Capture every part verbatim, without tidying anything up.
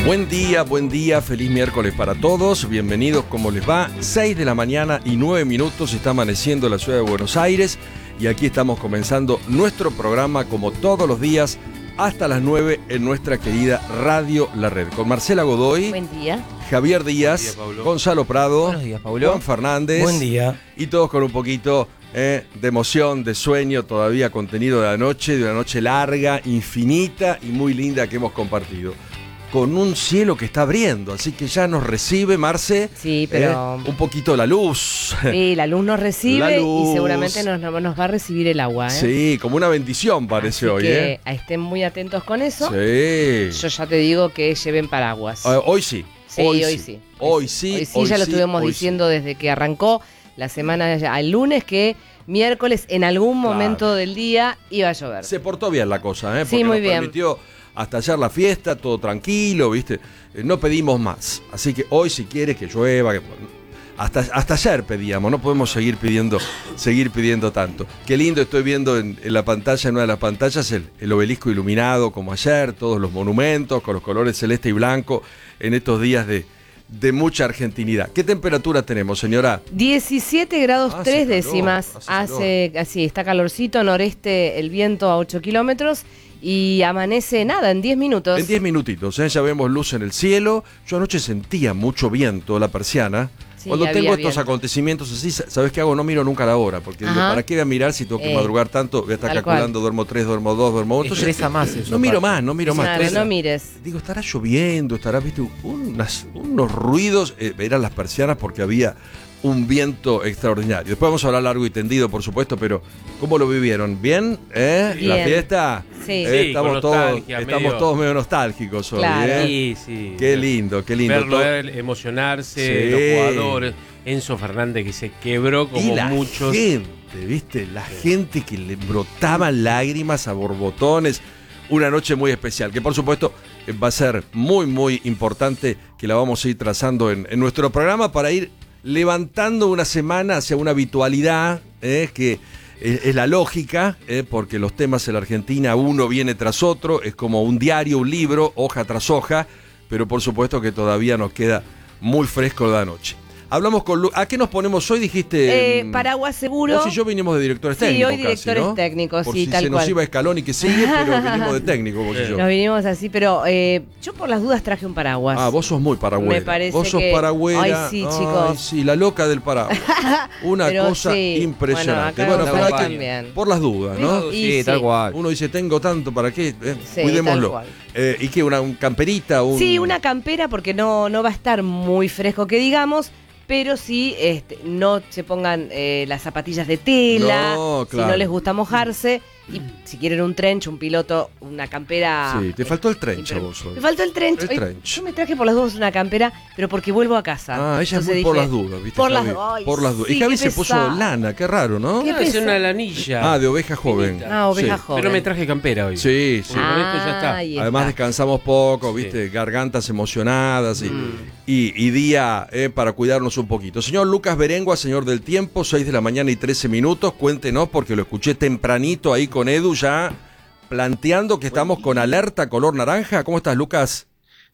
Buen día, buen día, feliz miércoles para todos, bienvenidos, ¿cómo les va? seis de la mañana y nueve minutos, está amaneciendo la ciudad de Buenos Aires y aquí estamos comenzando nuestro programa como todos los días hasta las nueve en nuestra querida Radio La Red, con Marcela Godoy. Buen día. Javier Díaz, Buen día, Gonzalo Prado, Buenos días, Paulo. Juan Fernández. Buen día. Y todos con un poquito eh, de emoción, de sueño, todavía contenido de la noche, de una noche larga, infinita y muy linda que hemos compartido. Con un cielo que está abriendo, así que ya nos recibe, Marce, Sí, pero... eh, un poquito la luz. Sí, la luz nos recibe La luz. y seguramente nos, nos va a recibir el agua, ¿eh? Sí, como una bendición parece Así hoy, que ¿eh? estén muy atentos con eso. Sí. Yo ya te digo que lleven paraguas. Ah, hoy sí. Sí, hoy, hoy sí. Hoy sí. Hoy sí, ya lo estuvimos hoy diciendo desde que arrancó la semana, al lunes, que miércoles en algún Claro. momento del día iba a llover. Se portó bien la cosa, ¿eh? Sí, Porque muy nos bien. permitió hasta ayer la fiesta, todo tranquilo, ¿viste? Eh, No pedimos más. Así que hoy, si quieres que llueva, que... Hasta, hasta ayer pedíamos, no podemos seguir pidiendo, seguir pidiendo tanto. Qué lindo, estoy viendo en, en la pantalla, en una de las pantallas, el, el obelisco iluminado como ayer, todos los monumentos con los colores celeste y blanco en estos días de, de mucha argentinidad. ¿Qué temperatura tenemos, señora? diecisiete grados Hace tres calor, décimas. hace Hace, así, está calorcito, noreste, el viento a ocho kilómetros y amanece nada, en diez minutos. En diez minutitos, ¿eh? Ya vemos luz en el cielo. Yo anoche sentía mucho viento, la persiana. Sí, Cuando había tengo estos viento. acontecimientos así, ¿sabes qué hago? No miro nunca la hora, porque digo, Ajá. ¿para qué voy a mirar si tengo que Eh, madrugar tanto? Voy a estar tal calculando, cual. duermo tres, duermo dos, duermo ocho. Estresa más eso. No miro aparte. más, no miro más. Claro, estresa. no mires. Digo, estará lloviendo, estará, viste, unas, unos ruidos, eh, eran las persianas porque había un viento extraordinario. Después vamos a hablar largo y tendido, por supuesto, pero ¿cómo lo vivieron? ¿Bien? ¿Eh? Bien. ¿La fiesta? Sí. Eh, Sí, estamos con todos, nostalgia, estamos medio- todos medio nostálgicos hoy, Claro. ¿eh? Sí, sí. Qué lindo, qué lindo. Verlo, Todo- él, emocionarse, Sí. los jugadores. Enzo Fernández que se quebró Y como la muchos. gente, ¿viste? La gente que le brotaban lágrimas a borbotones. Una noche muy especial, que por supuesto eh, va a ser muy, muy importante, que la vamos a ir trazando en, en nuestro programa para ir levantando una semana hacia una habitualidad, eh, que es, es la lógica, eh, porque los temas en la Argentina uno viene tras otro, es como un diario, un libro, hoja tras hoja, pero por supuesto que todavía nos queda muy fresco de anoche. Hablamos con Lu- ¿A qué nos ponemos hoy? Dijiste. Eh, mm, paraguas seguro. Vos y yo vinimos de directores Sí, técnicos. hoy directores casi, ¿no? técnicos, Por sí, si tal se nos cual. iba Escalón y que sigue, pero vinimos de técnico, vos y yo. Nos vinimos así, pero eh, yo por las dudas traje un paraguas. Ah, vos sos muy paragüera. Me parece Vos sos que- paragüera. Ay, sí, chicos. Ay, sí, la loca del paraguas. Una Pero cosa sí. impresionante. Bueno, acá pero nosotros hay que- también. por las dudas, ¿no? Y Sí, sí. tal cual. Uno dice, tengo tanto, ¿para qué? Eh, Sí, cuidémoslo. tal cual. Eh, ¿Y qué? ¿Una un camperita? Un... Sí, una campera porque no, no va a estar muy fresco que digamos, pero sí este, no se pongan eh, las zapatillas de tela, No, si claro. no les gusta mojarse, y si quieren un trench, un piloto, una campera... Sí, te faltó el trench a impre- vos hoy. Me faltó el trench. El Hoy trench. Yo me traje por las dudas una campera, pero porque vuelvo a casa. Ah, ella es Entonces muy por dije, las dudas, ¿viste? Por las, Javi? ay, por las dudas. sí, y Javi qué se puso pesado. lana, qué raro, ¿no? Qué No, es pesa. una lanilla. Ah, de oveja joven. Ah, oveja Sí. joven. Pero me traje campera hoy. Sí, sí. Porque con esto ya está. Ahí Además está. descansamos poco, Sí. viste, gargantas emocionadas y, Mm. y, y día eh, para cuidarnos un poquito. Señor Lucas Berengua, señor del tiempo, seis de la mañana y trece minutos, cuéntenos porque lo escuché tempranito ahí con Edu ya planteando que estamos con alerta color naranja. ¿Cómo estás, Lucas?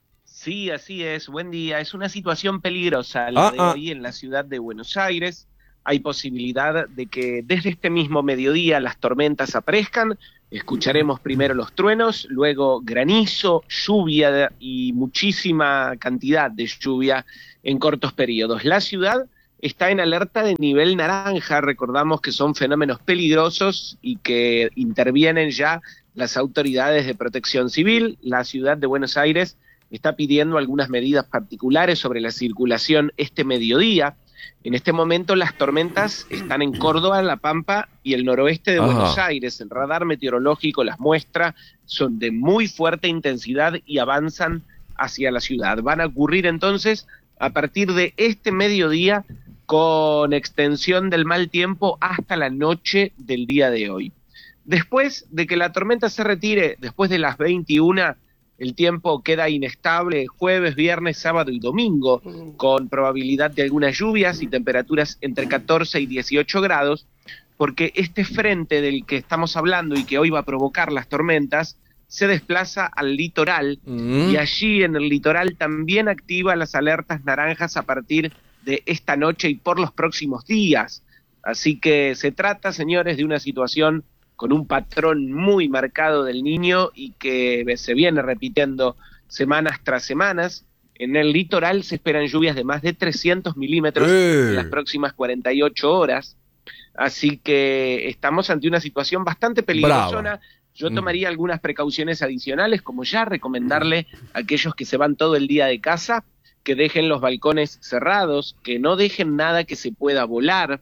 Sí, así es. Buen día. Es una situación peligrosa la Ah, de ah. hoy en la ciudad de Buenos Aires. Hay posibilidad de que desde este mismo mediodía las tormentas aparezcan. Escucharemos primero los truenos, luego granizo, lluvia y muchísima cantidad de lluvia en cortos periodos. La ciudad está en alerta de nivel naranja. Recordamos que son fenómenos peligrosos y que intervienen ya las autoridades de protección civil. La ciudad de Buenos Aires está pidiendo algunas medidas particulares sobre la circulación este mediodía. En este momento las tormentas están en Córdoba, La Pampa y el noroeste de Ajá. Buenos Aires. El radar meteorológico las muestra, son de muy fuerte intensidad y avanzan hacia la ciudad. Van a ocurrir entonces a partir de este mediodía con extensión del mal tiempo hasta la noche del día de hoy. Después de que la tormenta se retire, después de las veintiuna, el tiempo queda inestable jueves, viernes, sábado y domingo, con probabilidad de algunas lluvias y temperaturas entre catorce y dieciocho grados, porque este frente del que estamos hablando y que hoy va a provocar las tormentas, se desplaza al litoral Mm. y allí en el litoral también activa las alertas naranjas a partir de esta noche y por los próximos días. Así que se trata, señores, de una situación con un patrón muy marcado del Niño y que se viene repitiendo semanas tras semanas. En el litoral se esperan lluvias de más de trescientos milímetros ¡Eh! en las próximas cuarenta y ocho horas. Así que estamos ante una situación bastante peligrosa. Brava. Yo Mm. tomaría algunas precauciones adicionales, como ya recomendarle a aquellos que se van todo el día de casa, que dejen los balcones cerrados, que no dejen nada que se pueda volar,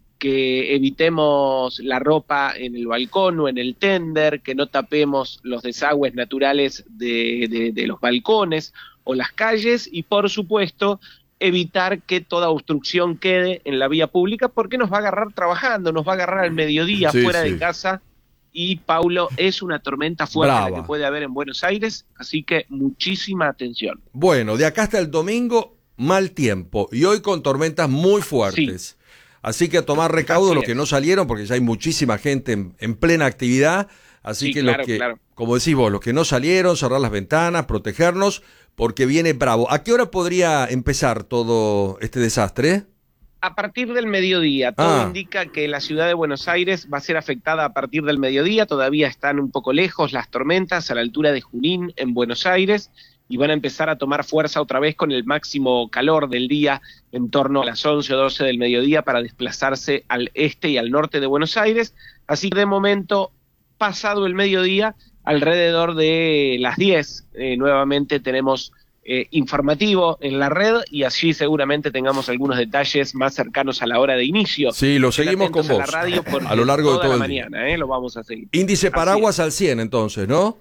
que evitemos la ropa en el balcón o en el tender, que no tapemos los desagües naturales de, de, de los balcones o las calles y, por supuesto, evitar que toda obstrucción quede en la vía pública porque nos va a agarrar trabajando, nos va a agarrar al mediodía Sí, fuera sí. de casa. Y, Paulo, es una tormenta fuerte la Brava. que puede haber en Buenos Aires, así que muchísima atención. Bueno, de acá hasta el domingo, mal tiempo. Y hoy con tormentas muy fuertes. Así que a tomar recaudo Así los es. que no salieron, porque ya hay muchísima gente en, en plena actividad. Así Sí, que claro, los que, claro. como decís vos, los que no salieron, cerrar las ventanas, protegernos, porque viene bravo. ¿A qué hora podría empezar todo este desastre? A partir del mediodía, todo Ah. indica que la ciudad de Buenos Aires va a ser afectada a partir del mediodía, todavía están un poco lejos las tormentas a la altura de Junín en Buenos Aires y van a empezar a tomar fuerza otra vez con el máximo calor del día en torno a las once o doce del mediodía para desplazarse al este y al norte de Buenos Aires, así que de momento, pasado el mediodía, alrededor de las diez, eh, nuevamente tenemos Eh, informativo en la red y allí seguramente tengamos algunos detalles más cercanos a la hora de inicio. Sí, lo Estén seguimos con atentos vos. a la radio porque A lo largo de toda todo la el día. mañana, eh, lo vamos a seguir. Índice Así paraguas al cien, entonces, ¿no?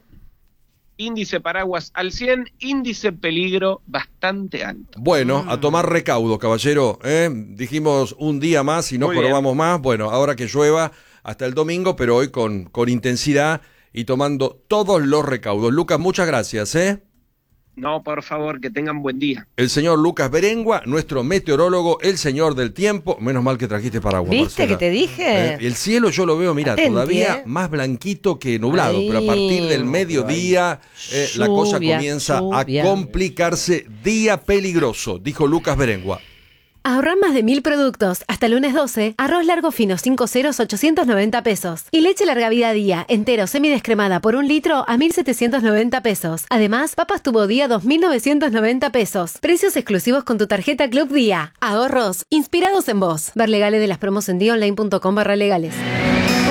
Índice paraguas al cien, índice peligro bastante alto. Bueno, a tomar recaudo, caballero. ¿eh? Dijimos un día más y no Muy bien. probamos más. Bueno, ahora que llueva hasta el domingo, pero hoy con, con intensidad y tomando todos los recaudos. Lucas, muchas gracias, ¿eh? No, por favor, que tengan buen día. El señor Lucas Berengua, nuestro meteorólogo, el señor del tiempo. Menos mal que trajiste paraguas, ¿Viste Marcela. que te dije? Eh, el cielo yo lo veo, mira, Atenti, todavía eh. más blanquito que nublado, Ahí. pero a partir del mediodía eh, la cosa Lluvia, comienza lluvia. a complicarse. Día peligroso, dijo Lucas Berengua. Ahorrar más de mil productos. Hasta lunes doce, arroz largo fino cinco ceros, ochocientos noventa pesos. Y leche larga vida día, entero semidescremada por un litro a mil setecientos noventa pesos. Además, papas tubo día dos mil novecientos noventa pesos. Precios exclusivos con tu tarjeta Club Día. Ahorros inspirados en vos. Ver legales de las promos en día online punto com barra legales.